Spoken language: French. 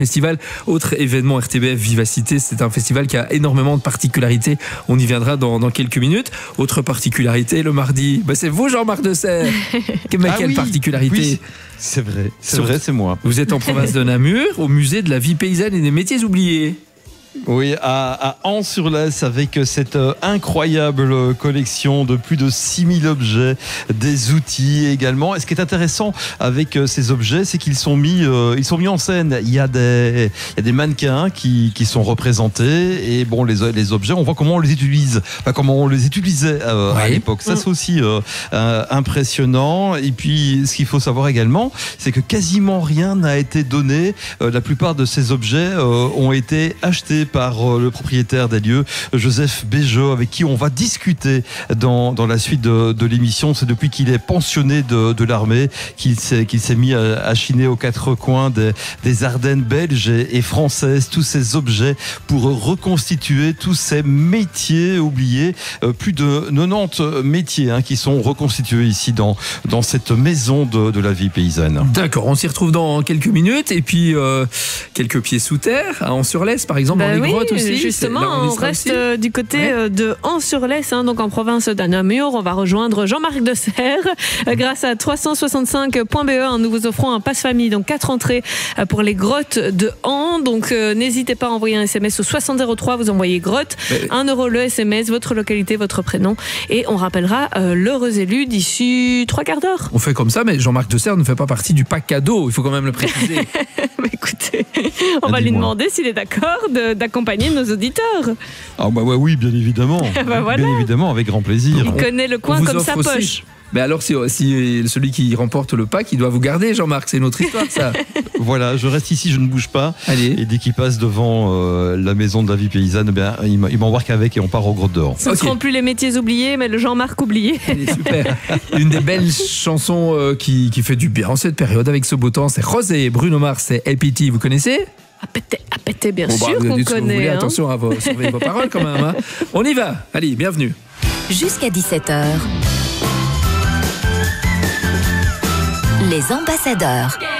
Festival, autre événement RTBF Vivacité, c'est un festival qui a énormément de particularités. On y viendra dans quelques minutes. Autre particularité, le mardi, c'est vous Jean-Marc Desserre. Quelle particularité? Oui, c'est vrai, c'est moi. Vous êtes en province de Namur, au musée de la vie paysanne et des métiers oubliés. Oui, à Ans-sur-Lesse, avec cette incroyable collection de plus de 6000 objets, des outils également. Et ce qui est intéressant avec ces objets, c'est qu'ils sont mis en scène. Il y a des mannequins qui sont représentés, et bon, les objets, on voit comment on les utilise, comment on les utilisait à l'époque. Ça, c'est aussi impressionnant. Et puis, ce qu'il faut savoir également, c'est que quasiment rien n'a été donné. La plupart de ces objets ont été achetés par le propriétaire des lieux, Joseph Béjot, avec qui on va discuter dans la suite de l'émission. C'est depuis qu'il est pensionné de l'armée qu'il s'est mis à chiner aux quatre coins des Ardennes belges et françaises tous ces objets pour reconstituer tous ces métiers oubliés. Plus de 90 métiers qui sont reconstitués ici dans cette maison de la vie paysanne. D'accord, on s'y retrouve dans quelques minutes, et puis quelques pieds sous terre, à Ans-sur-Lesse par exemple. Les grottes aussi, justement, on reste du côté de Ans-sur-Lesse, donc en province de Namur. On va rejoindre Jean-Marc Desserre grâce à 365.be. Nous vous offrons un passe-famille, donc 4 entrées pour les grottes de Ans. Donc n'hésitez pas à envoyer un SMS au 6003. Vous envoyez grotte, 1 € le SMS, votre localité, votre prénom, et on rappellera l'heureux élu d'ici 3 quarts d'heure. On fait comme ça, mais Jean-Marc Desserre ne fait pas partie du pack cadeau. Il faut quand même le préciser. Écoutez, on va lui demander s'il est d'accord d'accompagner nos auditeurs. Oui, bien évidemment. Voilà. Bien évidemment, avec grand plaisir. Il connaît le coin comme sa poche. Mais alors, si celui qui remporte le pack, il doit vous garder, Jean-Marc. C'est une autre histoire, ça. Voilà, je reste ici, je ne bouge pas. Allez. Et dès qu'il passe devant la maison de la vie paysanne, il m'embarque avec et on part au grotte dehors. Ce ne seront plus les métiers oubliés, mais le Jean-Marc oublié. Allez, super. Une des belles chansons qui fait du bien en cette période avec ce beau temps, c'est Rosé. Bruno Mars, c'est LPT. Vous connaissez? À péter, bien sûr qu'on connaît. Attention à surveiller vos paroles quand même. On y va. Allez, bienvenue. Jusqu'à 17h. Les ambassadeurs.